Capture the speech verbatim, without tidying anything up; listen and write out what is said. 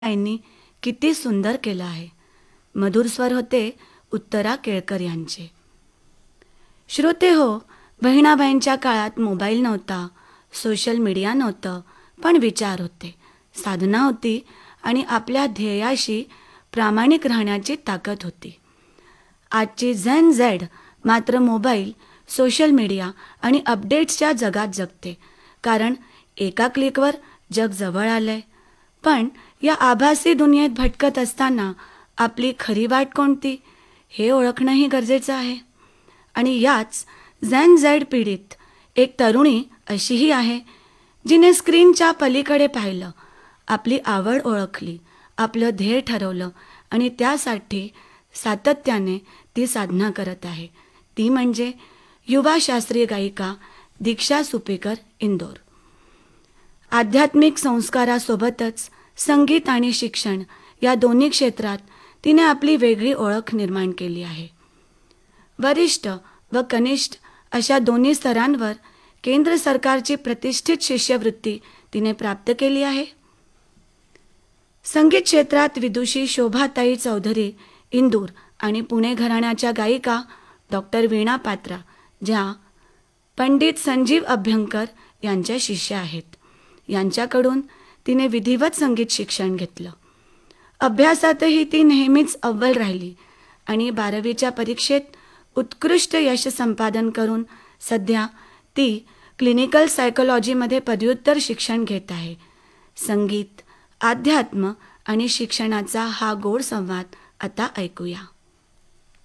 यांनी किती सुंदर केलं आहे. मधुर स्वर होते उत्तरा केळकर यांचे. श्रोते हो, बहिणाबाईंच्या काळात मोबाईल नव्हता, सोशल मीडिया नव्हतं, पण विचार होते, साधना होती आणि आपल्या ध्येयाशी प्रामाणिक राहण्याची ताकद होती. आजची झेन झेड मात्र मोबाईल, सोशल मीडिया आणि अपडेट्सच्या जगात जगते, कारण एका क्लिकवर जग जवळ आलंय. पण या आभासी दुनियेत भटकत असताना आपली खरी वाट कोणती हे ओळखणंही गरजेचं आहे. आणि याच झेन झेड पिढीत एक तरुणी अशीही आहे, जिने स्क्रीनच्या पलीकडे पाहिलं, आपली आवड ओळखली, आपलं ध्येय ठरवलं आणि त्यासाठी सातत्याने ती साधना करत आहे. ती म्हणजे युवा शास्त्रीय गायिका दीक्षा सुपेकर, इंदोर. आध्यात्मिक संस्कारासोबतच संगीत आणि शिक्षण या दोन्ही क्षेत्रात तिने आपली वेगळी ओळख निर्माण केली आहे. वरिष्ठ व कनिष्ठ अशा दोन्ही स्तरांवर केंद्र सरकारची प्रतिष्ठित शिष्यवृत्ती तिने प्राप्त केली आहे. संगीत क्षेत्रात विदुषी शोभाताई चौधरी, इंदूर आणि पुणे घराण्याच्या गायिका डॉक्टर वीणा पात्रा, ज्या पंडित संजीव अभ्यंकर यांच्या शिष्या आहेत. यांच्याकडून तिने विधिवत संगीत शिक्षण घेतलं. अभ्यासातही ती नेहमीच अव्वल राहिली आणि बारावीच्या परीक्षेत उत्कृष्ट यश संपादन करून सध्या ती क्लिनिकल सायकोलॉजीमध्ये पदव्युत्तर शिक्षण घेत आहे. संगीत, अध्यात्म आणि शिक्षणाचा हा गोड संवाद आता ऐकूया.